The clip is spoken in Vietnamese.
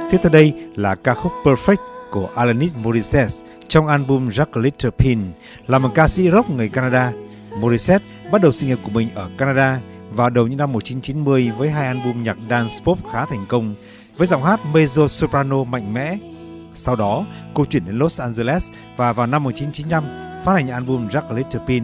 Tiếp theo đây là ca khúc Perfect của Alanis Morissette trong album Jack a Little Pin. Là một ca sĩ rock người Canada, Morissette bắt đầu sự nghiệp của mình ở Canada vào đầu những năm 1990 với 2 album nhạc dance pop khá thành công với giọng hát mezzo-soprano mạnh mẽ. Sau đó, cô chuyển đến Los Angeles và vào năm 1995 phát hành album Jack a Little Pin